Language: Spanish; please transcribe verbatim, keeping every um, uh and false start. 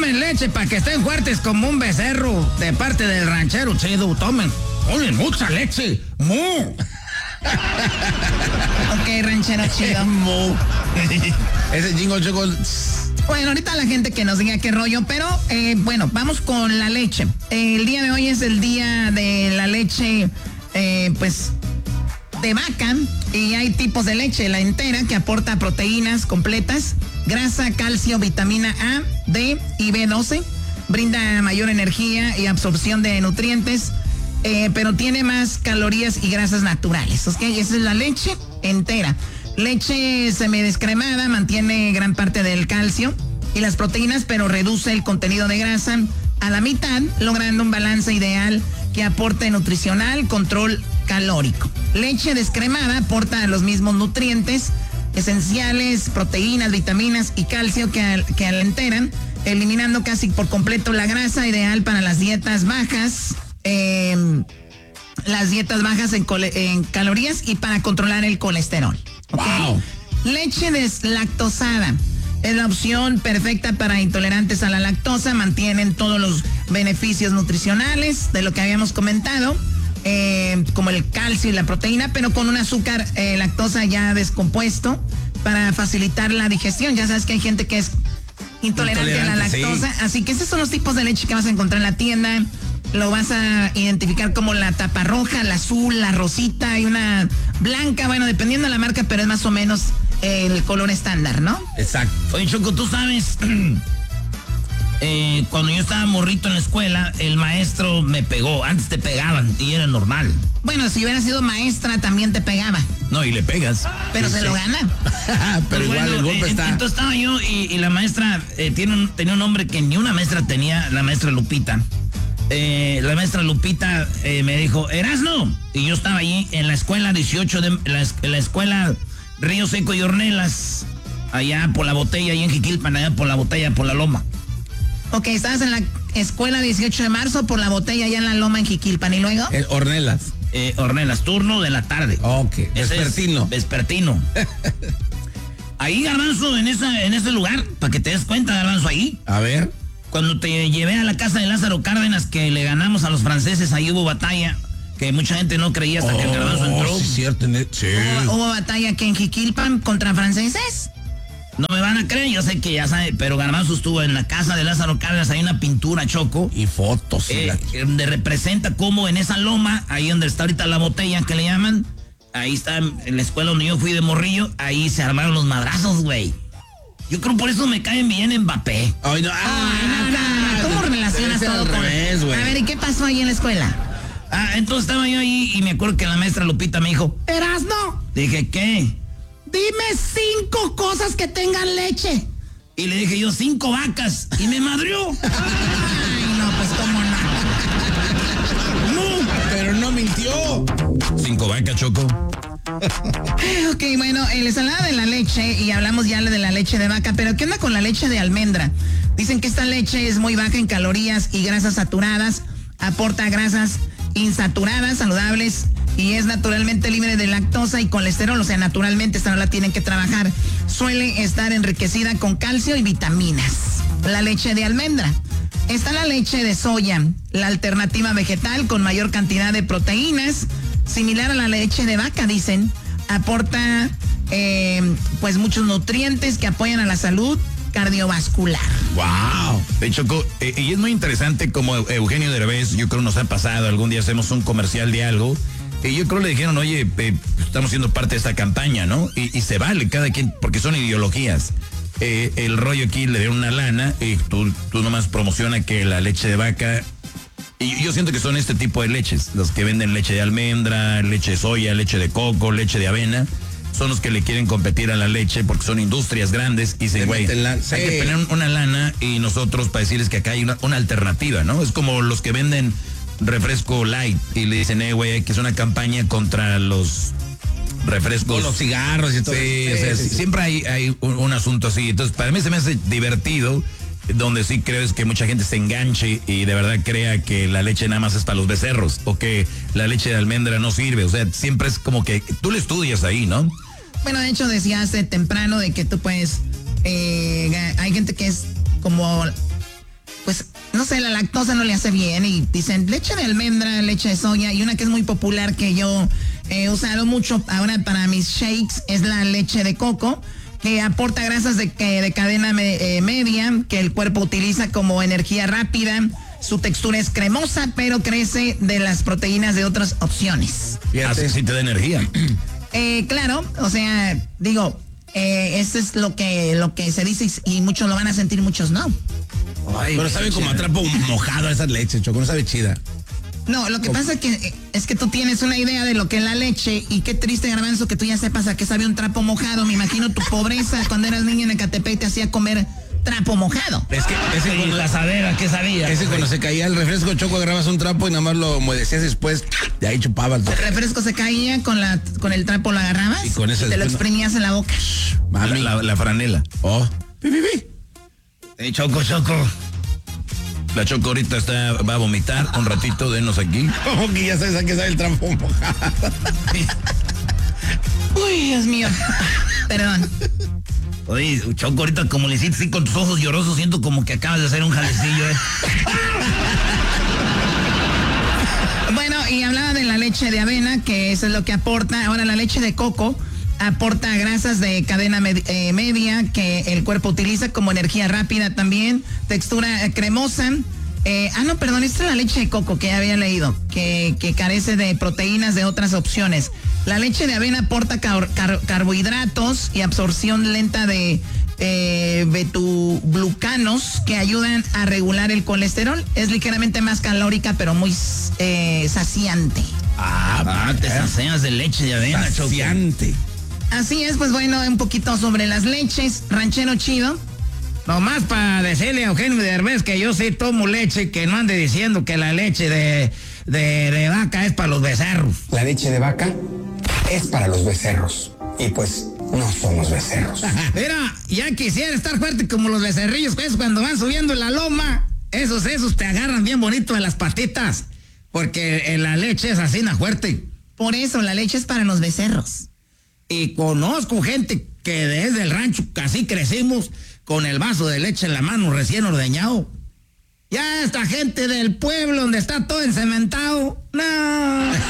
Tomen leche para que estén fuertes como un becerro de parte del ranchero chido. Tomen, tomen mucha leche. ¡Mu! Ok, ranchero chido. ¡Mu! Ese jingle, jingle. Bueno, ahorita la gente que nos diga qué rollo, pero eh, bueno, vamos con la leche. Eh, el día de hoy es el día de la leche, eh, pues, de vaca, y hay tipos de leche. La entera, que aporta proteínas completas, grasa, calcio, vitamina A, D y B doce, brinda mayor energía y absorción de nutrientes, eh, pero tiene más calorías y grasas naturales, ¿ok? Esa es la leche entera. Leche semidescremada mantiene gran parte del calcio y las proteínas, pero reduce el contenido de grasa a la mitad, logrando un balance ideal que aporte nutricional, control calórico. Leche descremada aporta los mismos nutrientes esenciales, proteínas, vitaminas y calcio que, al, que a la entera, eliminando casi por completo la grasa, ideal para las dietas bajas, eh, las dietas bajas en, cole, en calorías y para controlar el colesterol. ¿Okay? Wow. Leche deslactosada es la opción perfecta para intolerantes a la lactosa. Mantienen todos los beneficios nutricionales de lo que habíamos comentado, eh, como el calcio y la proteína, pero con un azúcar eh, lactosa ya descompuesto para facilitar la digestión. Ya sabes que hay gente que es intolerante, intolerante a la lactosa, sí. Así que esos son los tipos de leche que vas a encontrar en la tienda. Lo vas a identificar como la tapa roja, la azul, la rosita y una blanca, bueno, dependiendo de la marca, pero es más o menos el color estándar, ¿no? Exacto. Oye, Choco, tú sabes, eh, cuando yo estaba morrito en la escuela, el maestro me pegó. Antes te pegaban y era normal. Bueno, si hubiera sido maestra, también te pegaba. No, y le pegas. Pero sí, se sí. lo gana. Pero pues igual bueno, el golpe eh, está... Entonces estaba yo y, y la maestra eh, tiene un, tenía un nombre que ni una maestra tenía, la maestra Lupita. Eh, la maestra Lupita eh, me dijo, Erasno, y yo estaba allí en la escuela dieciocho de la, en la escuela Río Seco y Hornelas, allá por la botella, allá en Jiquilpan, allá por la botella, por la loma. Ok, estabas en la escuela dieciocho de marzo por la botella, allá en la loma en Jiquilpan, ¿y luego? Eh, Hornelas. Eh, Hornelas, turno de la tarde. Ok, vespertino. Es vespertino. Ahí, Garbanzo, en, esa, en ese lugar, para que te des cuenta, Garbanzo, ahí. A ver. Cuando te llevé a la casa de Lázaro Cárdenas, que le ganamos a los franceses, ahí hubo batalla, que mucha gente no creía hasta oh, que el Garbanzo entró. Sí, cierto, sí. ¿Hubo, hubo batalla que en Jiquilpan contra franceses? No me van a creer, yo sé que ya sabe, pero Garbanzo estuvo en la casa de Lázaro Cárdenas, hay una pintura, Choco. Y fotos. Eh, la... Donde representa cómo en esa loma, ahí donde está ahorita la botella que le llaman, ahí está en la escuela donde yo fui de morrillo, ahí se armaron los madrazos, güey. Yo creo por eso me caen bien Mbappé. Ay, no, ah, Ay, no, no, no. ¿Cómo relacionas todo con revés, güey? A ver, ¿y qué pasó ahí en la escuela? Ah, entonces estaba yo ahí y me acuerdo que la maestra Lupita me dijo, Erasno. Dije, ¿qué? Dime cinco cosas que tengan leche. Y le dije yo, cinco vacas. Y me madrió. Ay, no, pues cómo no. No, pero no mintió. Cinco vacas, Choco. Ok, bueno, les hablaba de la leche y hablamos ya de la leche de vaca, pero ¿qué onda con la leche de almendra? Dicen que esta leche es muy baja en calorías y grasas saturadas, aporta grasas insaturadas, saludables, y es naturalmente libre de lactosa y colesterol, o sea, naturalmente esta no la tienen que trabajar. Suele estar enriquecida con calcio y vitaminas. La leche de almendra. Está la leche de soya, la alternativa vegetal con mayor cantidad de proteínas, similar a la leche de vaca, dicen. Aporta eh, pues muchos nutrientes que apoyan a la salud cardiovascular. Wow. De hecho, eh, y es muy interesante como Eugenio Derbez, yo creo nos ha pasado, algún día hacemos un comercial de algo, y yo creo le dijeron, oye, eh, estamos siendo parte de esta campaña, ¿no? Y, y se vale cada quien, porque son ideologías. Eh, el rollo aquí le dieron una lana y tú, tú nomás promociona que la leche de vaca, y yo siento que son este tipo de leches, los que venden leche de almendra, leche de soya, leche de coco, leche de avena, son los que le quieren competir a la leche porque son industrias grandes y dicen, güey, hay sí. que poner una lana y nosotros para decirles que acá hay una, una alternativa, ¿no? Es como los que venden refresco light y le dicen, eh, güey, que es una campaña contra los refrescos. Con los cigarros y todo. Sí, sí, o sea, sí, sí. Siempre hay, hay un, un asunto así. Entonces, para mí se me hace divertido, donde sí creo es que mucha gente se enganche y de verdad crea que la leche nada más es para los becerros o que la leche de almendra no sirve. O sea, siempre es como que tú le estudias ahí, ¿no? Bueno, de hecho decía hace temprano de que tú puedes, eh, hay gente que es como pues, no sé, la lactosa no le hace bien. Y dicen leche de almendra, leche de soya. Y una que es muy popular que yo he usado mucho ahora para mis shakes es la leche de coco, que aporta grasas de, de cadena me, eh, media, que el cuerpo utiliza como energía rápida. Su textura es cremosa, pero crece de las proteínas de otras opciones. Así sí te da energía. Eh, claro, o sea, digo, eh, eso es lo que, lo que se dice y muchos lo van a sentir, muchos no. Ay, pero sabe como a trapo mojado esa leche, Choco, no sabe chida. No, lo que pasa es que, es que tú tienes una idea de lo que es la leche y qué triste, Garbanzo, que tú ya sepas a qué sabe un trapo mojado. Me imagino tu pobreza cuando eras niño en Ecatepec te hacía comer trapo mojado. Es que ese cuando la sadera, ¿qué sabía? Ese cuando se caía el refresco, Choco, agarrabas un trapo y nada más lo humedecías después, de ahí chupabas. El refresco se caía, con la con el trapo lo agarrabas y, con ese y te lo después, exprimías en la boca. Mami. La, la, la franela. Oh. Pi, pi, pi. Eh, Choco, Choco. La Choco ahorita está, va a vomitar un ratito, denos aquí. Como que ya sabes a qué sabe el trapo mojado. Uy, Dios mío. Perdón. Oye, Choco, ahorita como le hiciste así con tus ojos llorosos, siento como que acabas de hacer un jalecillo, ¿eh? Bueno, y hablaba de la leche de avena, que eso es lo que aporta. Ahora la leche de coco aporta grasas de cadena med- eh, media que el cuerpo utiliza como energía rápida también, textura eh, cremosa. Eh, ah, no, perdón, esta es la leche de coco que ya había leído, que, que carece de proteínas de otras opciones. La leche de avena aporta car- car- carbohidratos y absorción lenta de eh, betuglucanos que ayudan a regular el colesterol. Es ligeramente más calórica, pero muy eh, saciante. Ah, ah te sacias de leche de avena, Choco. Saciante. Así es, pues bueno, un poquito sobre las leches. Ranchero chido. Nomás para decirle a Eugenio Derbez que yo sí tomo leche, que no ande diciendo que la leche de, de, de vaca es para los becerros. La leche de vaca es para los becerros. Y pues no somos becerros. Mira, ya quisiera estar fuerte como los becerrillos, pues cuando van subiendo la loma, esos, esos te agarran bien bonito de las patitas, porque en la leche es así, na fuerte. Por eso, la leche es para los becerros. Y conozco gente que desde el rancho casi crecimos con el vaso de leche en la mano recién ordeñado. Ya esta gente del pueblo donde está todo encementado, no.